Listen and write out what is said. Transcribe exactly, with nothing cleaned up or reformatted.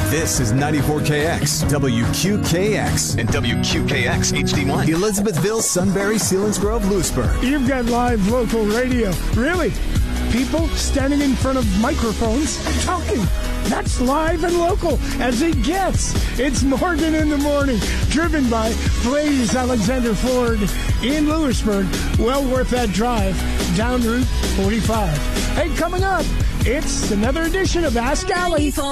This is ninety-four K X, W Q K X, and W Q K X H D one. Elizabethville, Sunbury, Selinsgrove, Lewisburg. You've got live local radio. Really? People standing in front of microphones talking. That's live and local as it gets. It's Morgan in the Morning, driven by Blaze Alexander Ford in Lewisburg. Well worth that drive down Route forty-five. Hey, coming up, it's another edition of Ask Allie.